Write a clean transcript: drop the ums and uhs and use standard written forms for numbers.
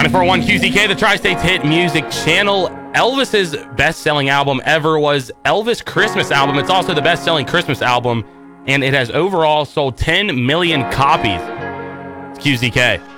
94.1 QZK, the Tri-States Hit Music Channel. Elvis's best-selling album ever was Elvis Christmas Album. It's also the best-selling Christmas album, and it has overall sold 10 million copies. It's QZK.